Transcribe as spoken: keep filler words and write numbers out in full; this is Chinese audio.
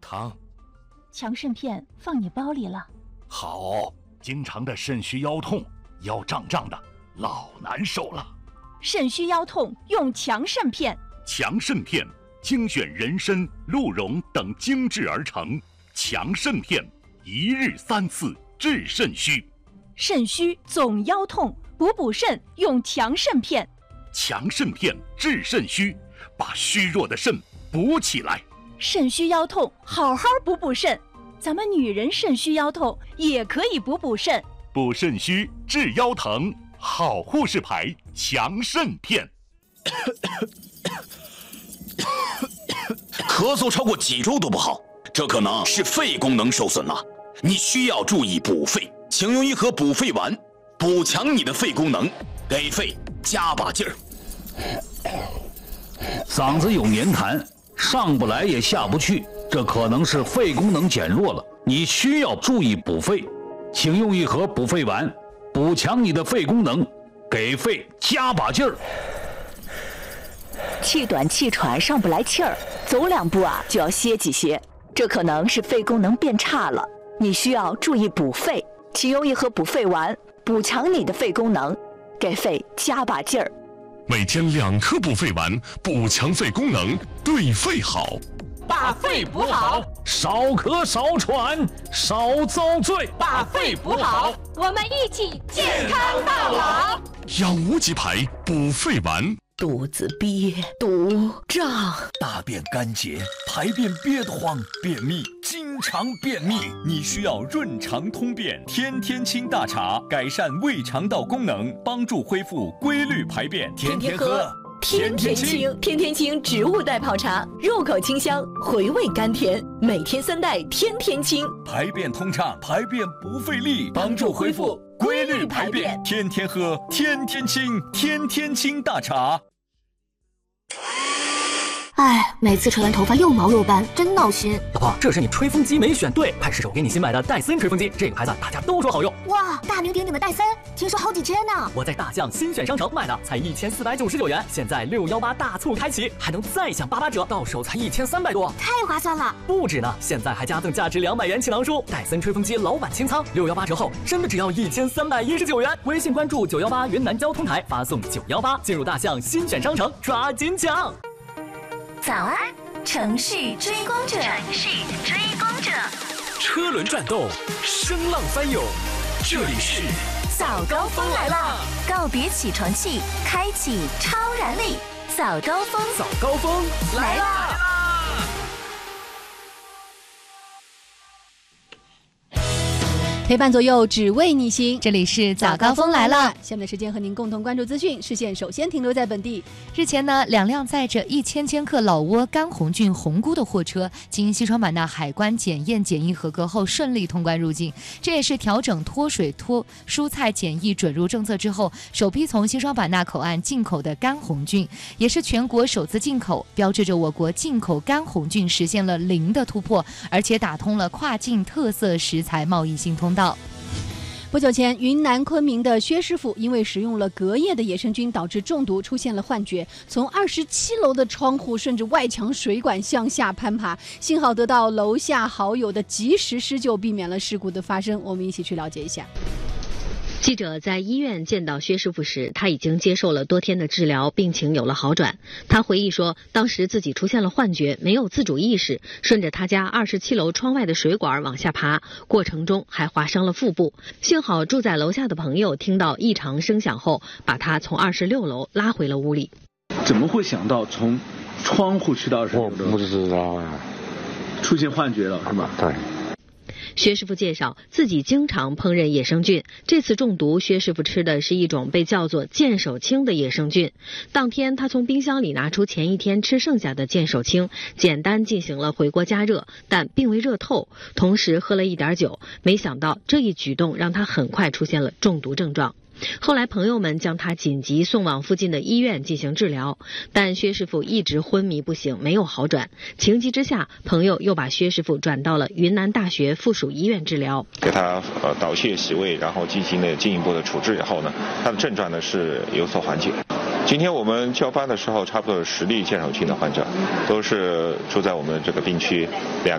汤。 强肾片放你包里了。 好，经常的肾虚腰痛，腰胀胀的，老难受了。 肾虚腰痛用强肾片。 强肾片精选人参、鹿茸等精制而成，强肾片一日三次治肾虚。 肾虚总腰痛，补补肾用强肾片。 强肾片治肾虚，把虚弱的肾补起来。 肾虚腰痛，好好补补肾。咱们女人肾虚腰痛也可以补补肾。 补肾虚治腰疼，好护士牌强肾片。 咳嗽超过几周都不好，这可能是肺功能受损了。你需要注意补肺，请用一盒补肺丸，补强你的肺功能，给肺加把劲儿。 嗓子有黏痰，上不来也下不去，这可能是肺功能减弱了。你需要注意补肺，请用一盒补肺丸，补强你的肺功能，给肺加把劲儿。 气短气喘上不来气儿，走两步啊就要歇几歇，这可能是肺功能变差了。你需要注意补肺，请用一盒补肺丸，补强你的肺功能，给肺加把劲儿。 每天两颗补肺丸，补强肺功能，对肺好。 把肺补好， 少咳少喘少遭罪。 把肺补好， 我们一起健康到老。 养无极牌补肺丸。 肚子憋、肚胀、 大便干结、排便憋得慌、便秘、经常便秘，你需要润肠通便天天清大茶，改善胃肠道功能，帮助恢复规律排便。天天喝， 天天清。天天清植物代泡茶，入口清香，回味甘甜，每天三袋天天清， 排便通畅，排便不费力，帮助恢复规律排便。天天喝，天天清，天天清大茶。 哎，每次吹完头发又毛又斑，真闹心。 老婆，这是你吹风机没选对，快试试我给你新买的戴森吹风机，这个牌子大家都说好用。 哇，大名鼎鼎的戴森，听说好几千呢。 我在大象新选商城买的，才一千四百九十九元，现在六幺八大促开启，还能再享八八折，到手才一千三百多， 太划算了。 不止呢，现在还加赠价值两百元锦囊书，戴森吹风机老版清仓，六幺八折后真的只要一千三百一十九元。微信关注九幺八云南交通台，发送九幺八进入大象新选商城，抓紧抢。 早安，城市追光者，城市追光者， 车轮转动，声浪翻涌，这里是早高峰来了，告别起床气，开启超燃力，早高峰， 早高峰来啦！ 陪伴左右，只为你行。 这里是早高峰来了。 下面的时间和您共同关注资讯，视线首先停留在本地。 日前呢，两辆载着一千千克老挝干红菌红菇的货车，经西双版纳海关检验检疫合格后，顺利通关入境。这也是调整脱水脱蔬菜检疫准入政策之后，首批从西双版纳口岸进口的干红菌，也是全国首次进口，标志着我国进口干红菌实现了零的突破，而且打通了跨境特色食材贸易新通道。 不久前，云南昆明的薛师傅因为食用了隔夜的野生菌，导致中毒，出现了幻觉，从二十七楼的窗户顺着外墙水管向下攀爬，幸好得到楼下好友的及时施救，避免了事故的发生。我们一起去了解一下。 记者在医院见到薛师傅时，他已经接受了多天的治疗，病情有了好转。他回忆说，当时自己出现了幻觉，没有自主意识，顺着他家二十七楼窗外的水管往下爬，过程中还划伤了腹部。幸好住在楼下的朋友听到异常声响后，把他从二十六楼拉回了屋里。 怎么会想到从窗户去到二十六楼？ 我不知道啊， 出现幻觉了是吧？ 对。 薛师傅介绍，自己经常烹饪野生菌，这次中毒，薛师傅吃的是一种被叫做剑手青的野生菌。当天，他从冰箱里拿出前一天吃剩下的剑手青，简单进行了回锅加热，但并未热透，同时喝了一点酒。没想到这一举动让他很快出现了中毒症状。后来朋友们将他紧急送往附近的医院进行治疗，但薛师傅一直昏迷不醒，没有好转。情急之下，朋友又把薛师傅转到了云南大学附属医院治疗， 给他呃导泻洗胃，然后进行了进一步的处置以后呢，他的症状呢是有所缓解。今天我们交班的时候，差不多有十例剑手青的患者，都是住在我们这个病区，两